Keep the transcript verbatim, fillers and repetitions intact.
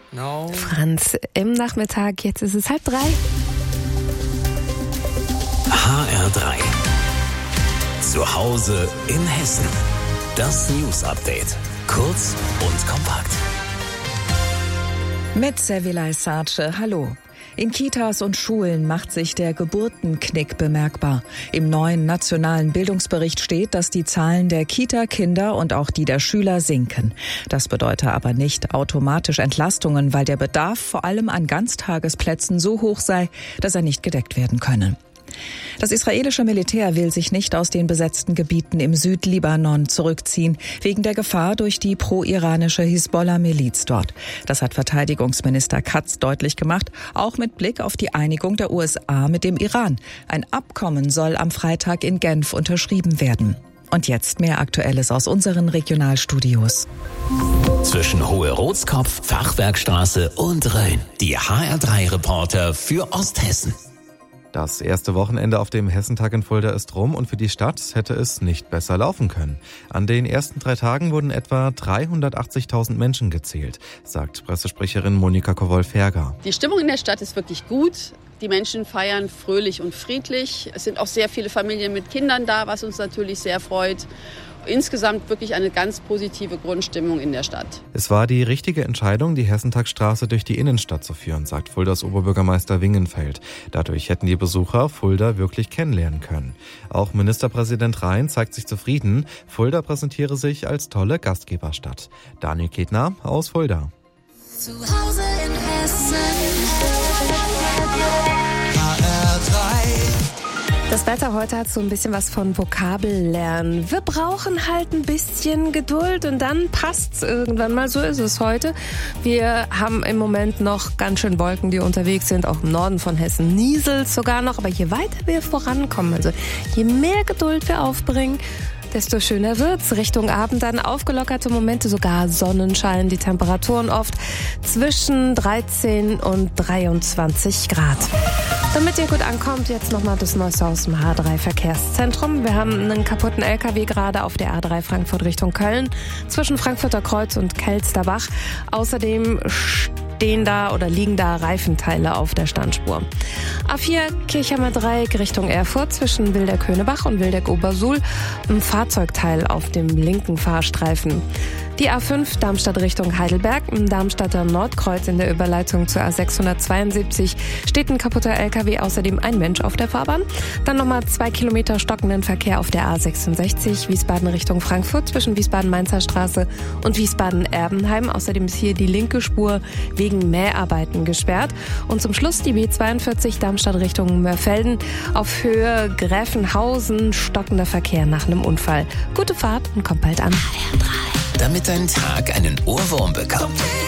No. Franz, im Nachmittag, jetzt ist es halb drei. H R drei. Zu Hause in Hessen. Das News Update. Kurz und kompakt. Mit Sevilay Sarce, hallo. In Kitas und Schulen macht sich der Geburtenknick bemerkbar. Im neuen nationalen Bildungsbericht steht, dass die Zahlen der Kita-Kinder und auch die der Schüler sinken. Das bedeutet aber nicht automatisch Entlastungen, weil der Bedarf vor allem an Ganztagesplätzen so hoch sei, dass er nicht gedeckt werden könne. Das israelische Militär will sich nicht aus den besetzten Gebieten im Südlibanon zurückziehen, wegen der Gefahr durch die pro-iranische Hisbollah-Miliz dort. Das hat Verteidigungsminister Katz deutlich gemacht, auch mit Blick auf die Einigung der U S A mit dem Iran. Ein Abkommen soll am Freitag in Genf unterschrieben werden. Und jetzt mehr Aktuelles aus unseren Regionalstudios. Zwischen Hohe-Rotskopf, Fachwerkstraße und Rhein. Die H R drei Reporter für Osthessen. Das erste Wochenende auf dem Hessentag in Fulda ist rum und für die Stadt hätte es nicht besser laufen können. An den ersten drei Tagen wurden etwa dreihundertachtzigtausend Menschen gezählt, sagt Pressesprecherin Monika Kowol-Ferger. Die Stimmung in der Stadt ist wirklich gut. Die Menschen feiern fröhlich und friedlich. Es sind auch sehr viele Familien mit Kindern da, was uns natürlich sehr freut. Insgesamt wirklich eine ganz positive Grundstimmung in der Stadt. Es war die richtige Entscheidung, die Hessentagsstraße durch die Innenstadt zu führen, sagt Fuldas Oberbürgermeister Wingenfeld. Dadurch hätten die Besucher Fulda wirklich kennenlernen können. Auch Ministerpräsident Rhein zeigt sich zufrieden. Fulda präsentiere sich als tolle Gastgeberstadt. Daniel Ketner aus Fulda. Zu Hause in Hessen. H R drei. Das Wetter heute hat so ein bisschen was von Vokabellernen. Wir brauchen halt ein bisschen Geduld und dann passt's irgendwann mal. So ist es heute. Wir haben im Moment noch ganz schön Wolken, die unterwegs sind. Auch im Norden von Hessen nieselt sogar noch. Aber je weiter wir vorankommen, also je mehr Geduld wir aufbringen, desto schöner wird's. Richtung Abend dann aufgelockerte Momente, sogar Sonnenschein. Die Temperaturen oft zwischen dreizehn und dreiundzwanzig Grad. Damit ihr gut ankommt, jetzt nochmal das Neueste aus dem H drei Verkehrszentrum. Wir haben einen kaputten L K W gerade auf der A drei Frankfurt Richtung Köln zwischen Frankfurter Kreuz und Kelsterbach. Außerdem stehen da oder liegen da Reifenteile auf der Standspur. A vier Kirchheimer Dreieck Richtung Erfurt zwischen Wildeck-Höhnebach und Wildeck-Obersuhl. Ein Fahrzeugteil auf dem linken Fahrstreifen. Die A fünf Darmstadt Richtung Heidelberg, im Darmstadter Nordkreuz in der Überleitung zur A sechshundertzweiundsiebzig steht ein kaputter L K W, außerdem ein Mensch auf der Fahrbahn. Dann nochmal zwei Kilometer stockenden Verkehr auf der A sechsundsechzig, Wiesbaden Richtung Frankfurt zwischen Wiesbaden-Mainzer Straße und Wiesbaden-Erbenheim. Außerdem ist hier die linke Spur wegen Mäharbeiten gesperrt. Und zum Schluss die B zweiundvierzig Darmstadt Richtung Mörfelden auf Höhe Gräfenhausen, stockender Verkehr nach einem Unfall. Gute Fahrt und kommt bald an. Damit dein Tag einen Ohrwurm bekommt.